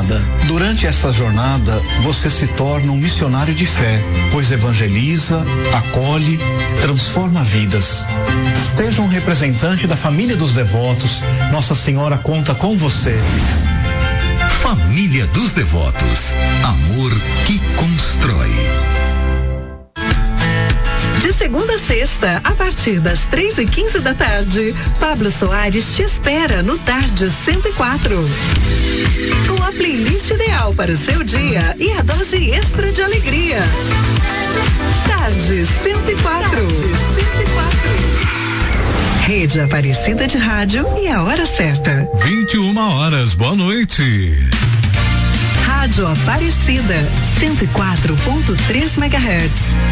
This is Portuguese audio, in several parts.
jornada. Durante essa jornada, você se torna um missionário de fé, pois evangeliza, acolhe, transforma vidas. Seja um representante da família dos devotos. Nossa Senhora conta com você. Família dos Devotos. Amor que constrói. De segunda a sexta, a partir das 3h15 da tarde, Pablo Soares te espera no Tarde 104. Com a playlist ideal para o seu dia e a dose extra de alegria. Tarde 104. Rede Aparecida de Rádio e a hora certa. 21h. Boa noite. Rádio Aparecida, 104.3 MHz,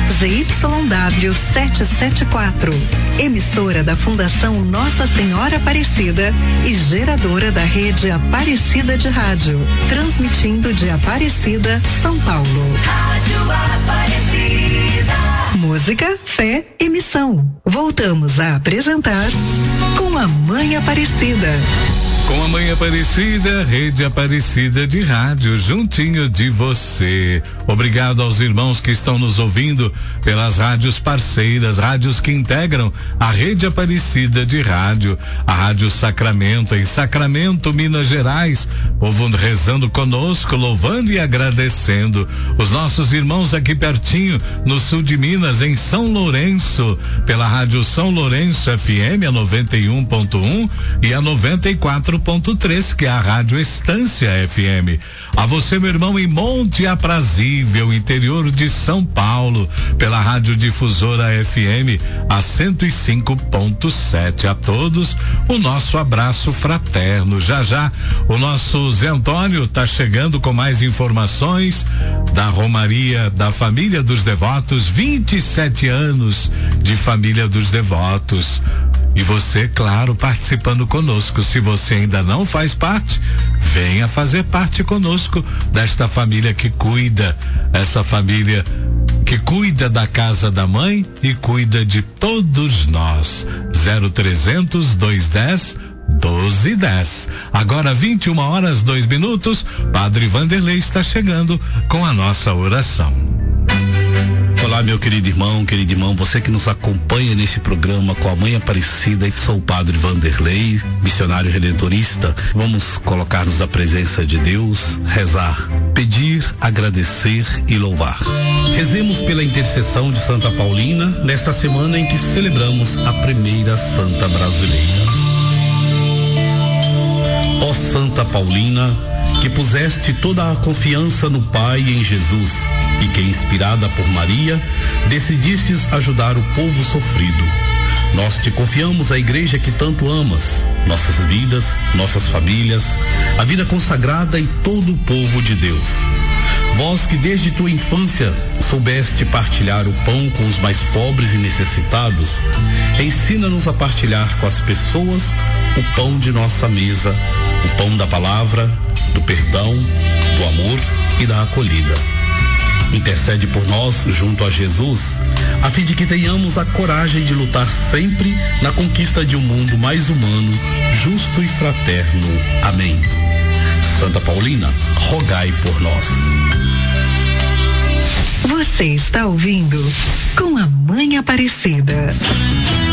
ZYW 774, emissora da Fundação Nossa Senhora Aparecida e geradora da rede Aparecida de Rádio, transmitindo de Aparecida, São Paulo. Rádio Aparecida. Música, fé e missão. Voltamos a apresentar Com a Mãe Aparecida. Com a Mãe Aparecida, Rede Aparecida de Rádio, juntinho de você. Obrigado aos irmãos que estão nos ouvindo pelas rádios parceiras, rádios que integram a Rede Aparecida de Rádio, a Rádio Sacramento, em Sacramento, Minas Gerais, povo rezando conosco, louvando e agradecendo. Os nossos irmãos aqui pertinho, no sul de Minas, em São Lourenço, pela Rádio São Lourenço FM, a 91.1 e a 94.3, que é a Rádio Estância FM. A você, meu irmão, em Monte Aprazível, interior de São Paulo, pela Rádio Difusora FM, a 105.7. A todos, o nosso abraço fraterno. Já, o nosso Zé Antônio tá chegando com mais informações da Romaria da Família dos Devotos, 27 anos de Família dos Devotos. E você, claro, participando conosco. Se você ainda não faz parte, venha fazer parte conosco desta família que cuida, essa família que cuida da casa da mãe e cuida de todos nós. 0300 210 1210. Agora 21h02. Padre Vanderlei está chegando com a nossa oração. Olá, meu querido irmão, você que nos acompanha nesse programa Com a Mãe Aparecida. Sou o Padre Vanderlei, missionário redentorista. Vamos colocar-nos na presença de Deus, rezar, pedir, agradecer e louvar. Rezemos pela intercessão de Santa Paulina nesta semana em que celebramos a primeira santa brasileira. Ó Santa Paulina, que puseste toda a confiança no Pai e em Jesus, e que, inspirada por Maria, decidistes ajudar o povo sofrido. Nós te confiamos a igreja que tanto amas, nossas vidas, nossas famílias, a vida consagrada e todo o povo de Deus. Vós que desde tua infância soubeste partilhar o pão com os mais pobres e necessitados, ensina-nos a partilhar com as pessoas o pão de nossa mesa, o pão da palavra, do perdão, do amor e da acolhida. Intercede por nós junto a Jesus, a fim de que tenhamos a coragem de lutar sempre na conquista de um mundo mais humano, justo e fraterno. Amém. Santa Paulina, rogai por nós. Você está ouvindo Com a Mãe Aparecida.